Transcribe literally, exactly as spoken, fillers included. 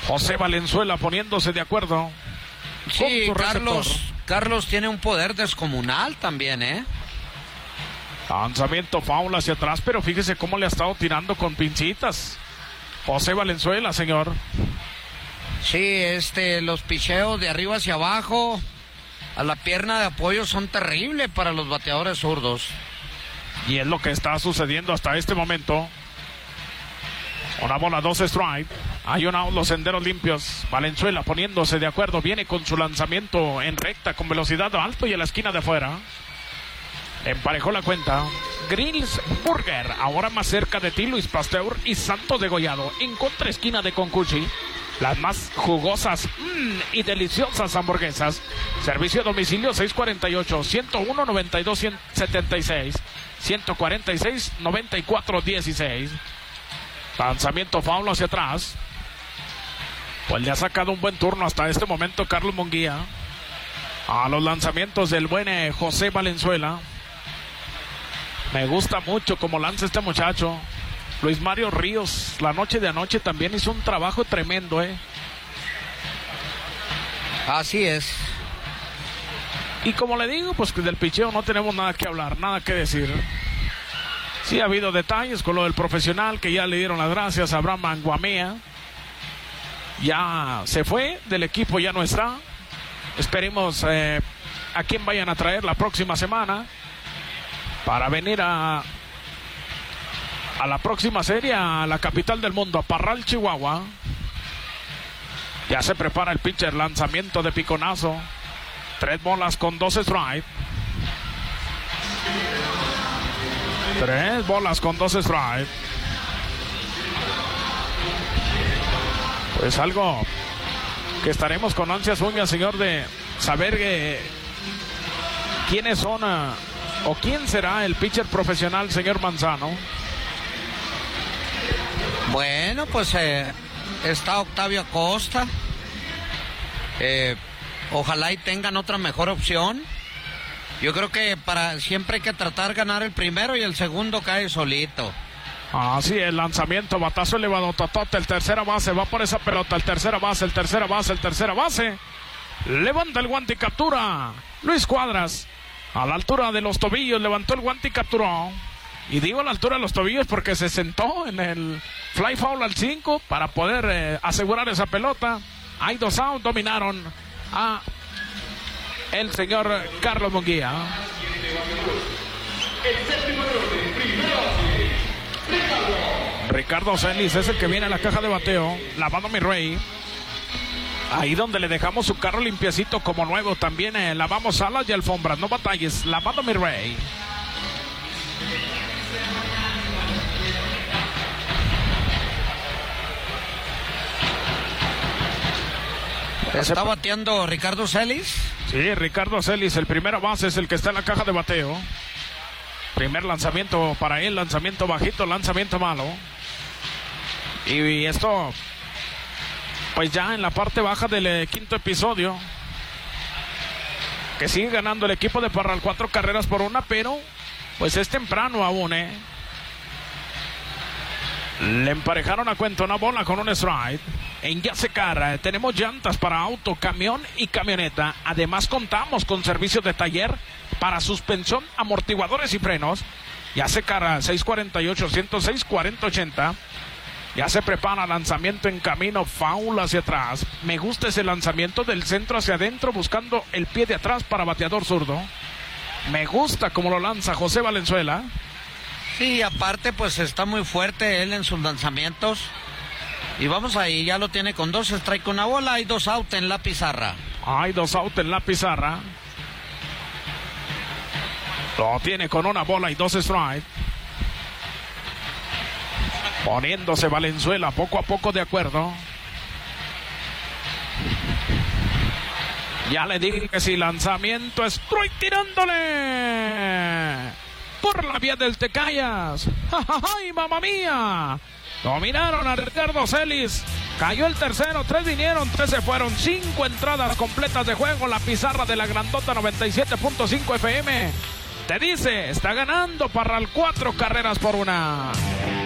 José Valenzuela poniéndose de acuerdo. Sí, Carlos, Carlos tiene un poder descomunal también, ¿eh? Lanzamiento foul hacia atrás, pero fíjese cómo le ha estado tirando con pincitas José Valenzuela, señor. Sí, este, los picheos de arriba hacia abajo a la pierna de apoyo son terribles para los bateadores zurdos. Y es lo que está sucediendo hasta este momento. Una bola, dos strike. Hay un out, los senderos limpios. Valenzuela poniéndose de acuerdo. Viene con su lanzamiento en recta con velocidad alto y a la esquina de afuera. Emparejó la cuenta. Grills Burger, ahora más cerca de ti, Luis Pasteur y Santos Degollado. En contra esquina de Concuchi. Las más jugosas mmm, y deliciosas hamburguesas. Servicio a domicilio seis cuarenta y ocho, ciento uno, noventa y dos, setenta y seis. ciento cuarenta y seis, noventa y cuatro, dieciséis. Lanzamiento foul hacia atrás. Pues le ha sacado un buen turno hasta este momento Carlos Munguía a los lanzamientos del buen eh, José Valenzuela. Me gusta mucho cómo lanza este muchacho. Luis Mario Ríos, la noche de anoche también hizo un trabajo tremendo, ¿eh? Así es. Y como le digo, pues que del picheo no tenemos nada que hablar, nada que decir. Sí ha habido detalles con lo del profesional, que ya le dieron las gracias a Abraham Anguamea. Ya se fue del equipo, ya no está. Esperemos eh, a quién vayan a traer la próxima semana para venir a... a la próxima serie a la capital del mundo, a Parral, Chihuahua. Ya se prepara el pitcher, lanzamiento de piconazo. Tres bolas con dos strikes. Tres bolas con dos strikes. Pues algo que estaremos con ansias uñas, señor, de saber que, quiénes son uh, o quién será el pitcher profesional, señor Manzano. Bueno, pues eh, está Octavio Acosta. Eh, ojalá y tengan otra mejor opción. Yo creo que para siempre hay que tratar de ganar el primero y el segundo cae solito. Así el lanzamiento, batazo elevado, totote, el tercera base, va por esa pelota, el tercera base, el tercera base, el tercera base. Levanta el guante y captura. Luis Cuadras, a la altura de los tobillos, levantó el guante y capturó. Y digo a la altura de los tobillos porque se sentó en el fly foul al cinco para poder eh, asegurar esa pelota. Hay dos out, dominaron a el señor Carlos Munguía. Ricardo Celis es el que viene a la caja de bateo. Lavando mi rey. Ahí donde le dejamos su carro limpiecito como nuevo. También eh, lavamos salas y alfombras. No batalles. Lavando mi rey. ¿Está bateando Ricardo Celis? Sí, Ricardo Celis, el primera base es el que está en la caja de bateo. Primer lanzamiento para él, lanzamiento bajito, lanzamiento malo. Y esto, pues ya en la parte baja del eh, quinto episodio, que sigue ganando el equipo de Parral, cuatro carreras por una, pero pues es temprano aún, ¿eh? Le emparejaron a cuenta una bola con un strike. En Yasecar tenemos llantas para auto, camión y camioneta. Además contamos con servicios de taller para suspensión, amortiguadores y frenos. Yasecar seis cuarenta y ocho, ciento seis, cuarenta ochenta. Ya se prepara lanzamiento en camino, foul hacia atrás. Me gusta ese lanzamiento del centro hacia adentro, buscando el pie de atrás para bateador zurdo. Me gusta cómo lo lanza José Valenzuela. Sí, aparte pues está muy fuerte él en sus lanzamientos. Y vamos ahí, ya lo tiene con dos strike, una bola, hay dos out en la pizarra. Hay dos out en la pizarra. Lo tiene con una bola y dos strike. Poniéndose Valenzuela poco a poco de acuerdo. Ya le dije que si lanzamiento, strike tirándole por la vía del Tecayas. ¡Ay, mamá mía! Dominaron a Ricardo Celis. Cayó el tercero, tres vinieron, tres se fueron. Cinco entradas completas de juego. La pizarra de la grandota noventa y siete punto cinco F M te dice, está ganando Parral cuatro carreras por una.